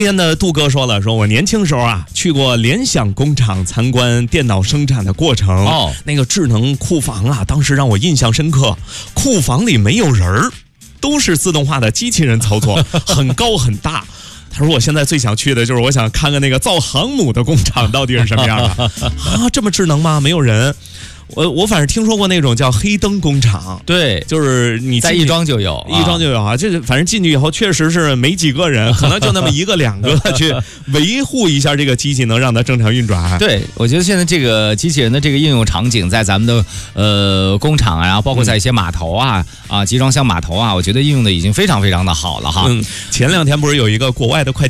边的杜哥说了，说我年轻时候啊去过联想工厂参观电脑生产的过程。那个智能库房啊，当时让我印象深刻。库房里没有人儿，都是自动化的机器人操作，很高很大。他说我现在最想去的就是我想看看那个造航母的工厂到底是什么样的啊，这么智能吗？没有人。我反正听说过那种叫黑灯工厂， 对， 就是你在一庄就有， 啊，这反正进去以后确实是没几个人，可能就那么一个两个去维护一下这个机器，能让它正常运转。 对，我觉得现在这个机器人的这个应用场景，在咱们的工厂啊，然后包括在一些码头啊集装箱码头啊，我觉得应用的已经非常非常的好了哈。 前两天不是有一个国外的快递